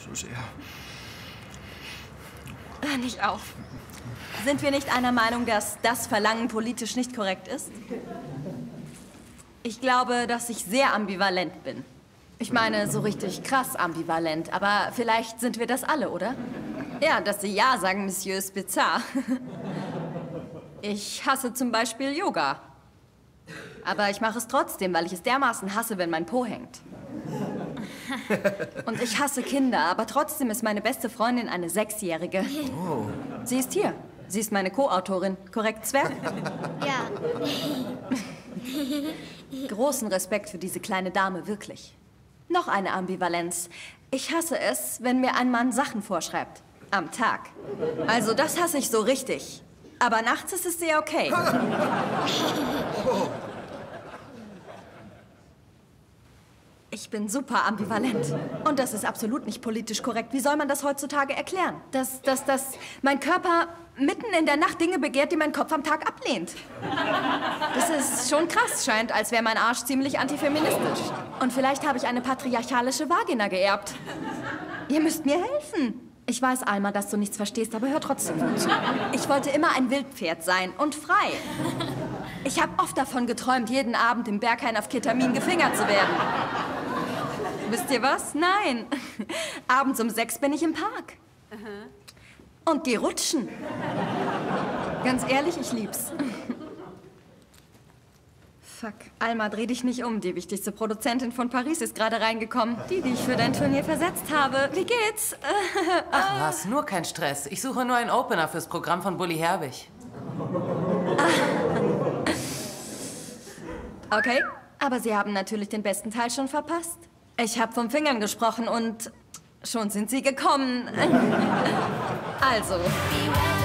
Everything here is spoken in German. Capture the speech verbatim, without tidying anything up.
so sehr. Hör nicht auf. Sind wir nicht einer Meinung, dass das Verlangen politisch nicht korrekt ist? Ich glaube, dass ich sehr ambivalent bin. Ich meine, so richtig krass ambivalent, aber vielleicht sind wir das alle, oder? Ja, dass Sie ja sagen, Monsieur, ist bizarr. Ich hasse zum Beispiel Yoga. Aber ich mache es trotzdem, weil ich es dermaßen hasse, wenn mein Po hängt. Und ich hasse Kinder, aber trotzdem ist meine beste Freundin eine Sechsjährige. Oh. Sie ist hier. Sie ist meine Co-Autorin. Korrekt, Zwerg? Ja. Großen Respekt für diese kleine Dame, wirklich. Noch eine Ambivalenz. Ich hasse es, wenn mir ein Mann Sachen vorschreibt. Am Tag. Also das hasse ich so richtig. Aber nachts ist es sehr okay. Ich bin super ambivalent. Und das ist absolut nicht politisch korrekt. Wie soll man das heutzutage erklären? Dass, dass, dass mein Körper mitten in der Nacht Dinge begehrt, die mein Kopf am Tag ablehnt. Das ist schon krass. Scheint, als wäre mein Arsch ziemlich antifeministisch. Und vielleicht habe ich eine patriarchalische Vagina geerbt. Ihr müsst mir helfen. Ich weiß, Alma, dass du nichts verstehst, aber hör trotzdem gut zu. Ich wollte immer ein Wildpferd sein und frei. Ich habe oft davon geträumt, jeden Abend im Berghain auf Ketamin gefingert zu werden. Wisst ihr was? Nein. Abends um sechs bin ich im Park. Und die rutschen. Ganz ehrlich, ich lieb's. Fuck. Alma, dreh dich nicht um. Die wichtigste Produzentin von Paris ist gerade reingekommen. Die, die ich für dein Turnier versetzt habe. Wie geht's? Ach was, nur kein Stress. Ich suche nur einen Opener fürs Programm von Bully Herbig. Okay, aber Sie haben natürlich den besten Teil schon verpasst. Ich habe vom Fingern gesprochen und schon sind Sie gekommen. Also...